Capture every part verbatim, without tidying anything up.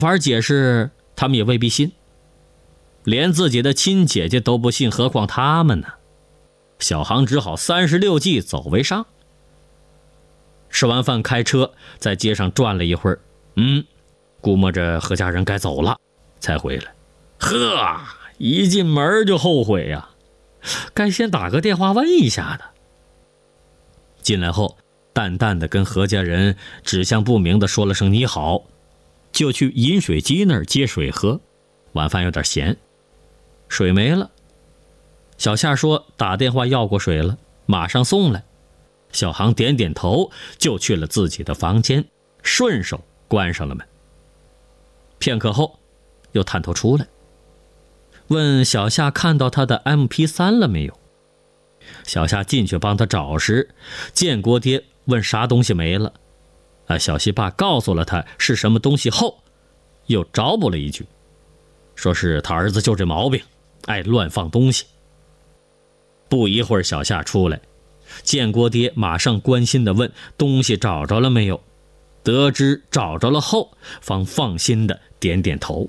法解释，他们也未必信。连自己的亲姐姐都不信，何况他们呢？小航只好三十六计，走为上。吃完饭开车在街上转了一会儿，嗯，估摸着何家人该走了，才回来。呵，一进门就后悔呀、啊，该先打个电话问一下的。进来后，淡淡的跟何家人指向不明的说了声你好，就去饮水机那儿接水喝。晚饭有点咸，水没了。小夏说打电话要过水了，马上送来。小航点点头，就去了自己的房间，顺手关上了门。片刻后，又探头出来，问小夏看到他的 M P 三 了没有。小夏进去帮他找时，建国爹问啥东西没了，啊，小西爸告诉了他是什么东西后，又找补了一句，说是他儿子就这毛病，爱乱放东西。不一会儿，小夏出来，建国爹马上关心地问东西找着了没有，得知找着了后，方放心地点点头。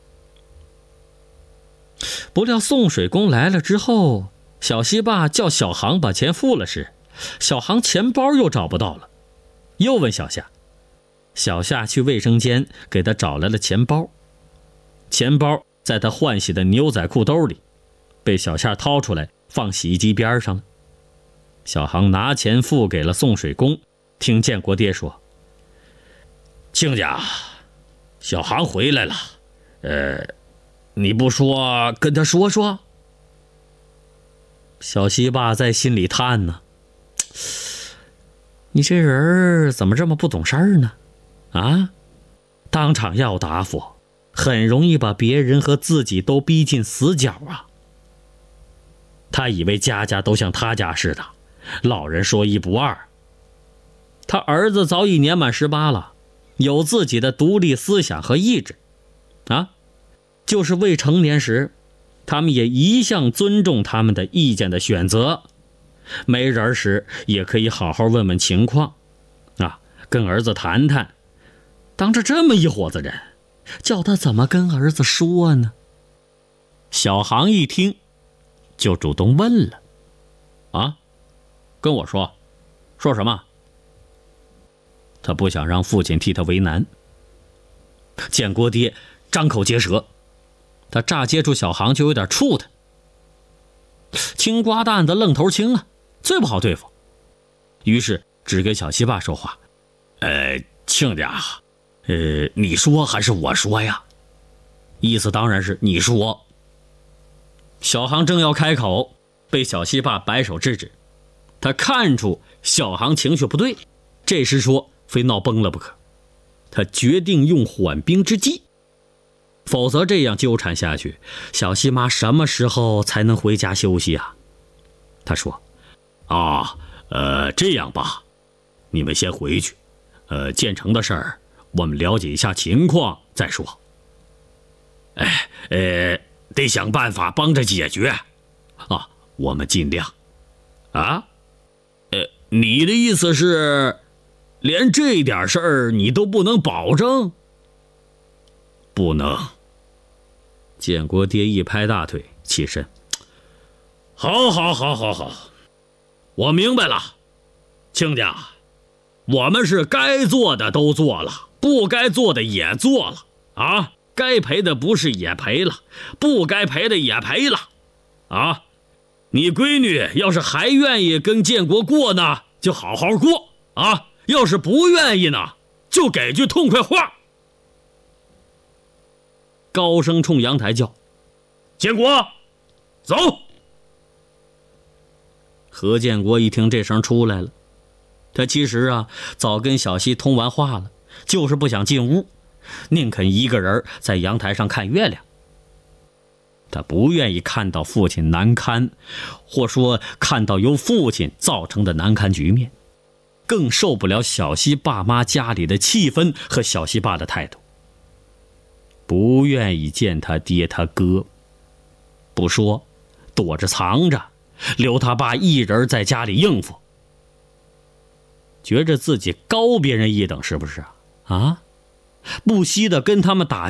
不料送水工来了之后，小西爸叫小航把钱付了时，小航钱包又找不到了，又问小夏。小夏去卫生间给他找来了钱包，钱包在他换洗的牛仔裤兜里，被小夏掏出来放洗衣机边上了。小航拿钱付给了送水工，听建国爹说：“亲家，小航回来了，呃，你不说跟他说说？”小西爸在心里叹呢，你这人怎么这么不懂事儿呢？啊，当场要答复，很容易把别人和自己都逼进死角啊。他以为家家都像他家似的，老人说一不二。他儿子早已年满十八了，有自己的独立思想和意志啊，就是未成年时，他们也一向尊重他们的意见的选择。没人时也可以好好问问情况啊，跟儿子谈谈。当着这么一伙子人，叫他怎么跟儿子说呢？小航一听就主动问了：“啊，跟我说，说什么？”他不想让父亲替他为难。建国爹张口结舌，他乍接触小航就有点怵他。青瓜蛋子愣头青啊，最不好对付。于是只给小西爸说话：“呃，亲家，呃，你说还是我说呀？”意思当然是你说。小航正要开口，被小西爸摆手制止。他看出小航情绪不对，这时说非闹崩了不可。他决定用缓兵之计，否则这样纠缠下去，小西妈什么时候才能回家休息啊？他说：“啊，呃，这样吧，你们先回去，呃，建成的事儿我们了解一下情况再说。哎，呃，得想办法帮着解决，啊，我们尽量。啊，呃，你的意思是，连这点事儿你都不能保证？”“不能。”建国爹一拍大腿，起身：“好好好好好，我明白了，亲家，我们是该做的都做了，不该做的也做了啊，该赔的不是也赔了，不该赔的也赔了啊。你闺女要是还愿意跟建国过呢，就好好过啊，要是不愿意呢，就给句痛快话。”高声冲阳台叫：“建国，走！”何建国一听这声出来了，他其实啊早跟小西通完话了，就是不想进屋，宁肯一个人在阳台上看月亮。他不愿意看到父亲难堪，或说看到由父亲造成的难堪局面，更受不了小西爸妈家里的气氛和小西爸的态度，不愿意见他爹他哥，不说，躲着藏着，留他爸一人在家里应付，觉着自己高别人一等是不是啊？啊， 不惜的跟他们打